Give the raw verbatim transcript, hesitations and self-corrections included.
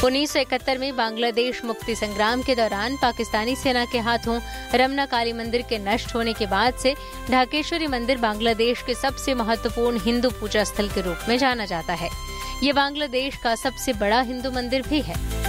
उन्नीस सौ इकहत्तर में बांग्लादेश मुक्ति संग्राम के दौरान पाकिस्तानी सेना के हाथों रमना काली मंदिर के नष्ट होने के बाद से ढाकेश्वरी मंदिर बांग्लादेश के सबसे महत्वपूर्ण हिंदू पूजा स्थल के रूप में जाना जाता है। ये बांग्लादेश का सबसे बड़ा हिंदू मंदिर भी है।